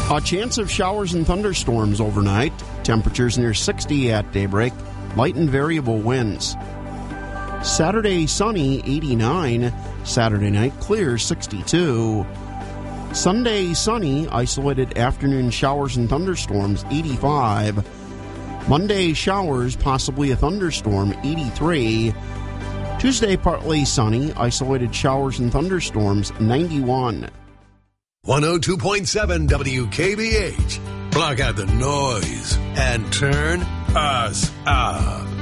A chance of showers and thunderstorms overnight. Temperatures near 60 at daybreak. Light and variable winds. Saturday, sunny, 89. Saturday night, clear, 62. Sunday, sunny, isolated afternoon showers and thunderstorms, 85. Monday, showers, possibly a thunderstorm, 83. Tuesday, partly sunny, isolated showers and thunderstorms, 91. 102.7 WKBH. Block out the noise and turn us up.